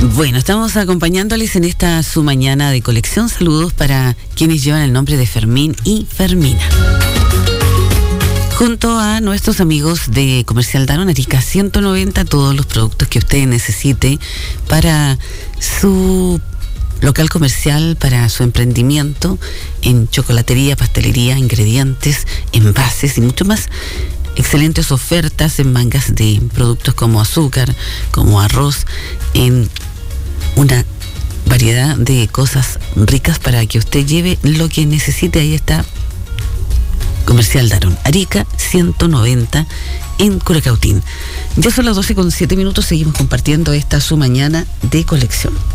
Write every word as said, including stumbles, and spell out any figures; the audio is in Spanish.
Bueno, estamos acompañándoles en esta su mañana de colección. Saludos para quienes llevan el nombre de Fermín y Fermina. Junto a nuestros amigos de Comercial Danone Arica ciento noventa, todos los productos que usted necesite para su local comercial, para su emprendimiento en chocolatería, pastelería, ingredientes, envases y mucho más. Excelentes ofertas en mangas de productos como azúcar, como arroz, en una variedad de cosas ricas para que usted lleve lo que necesite. Ahí está Comercial Danone Arica ciento noventa en Curacautín. Ya son las doce con siete minutos, seguimos compartiendo esta su mañana de colección.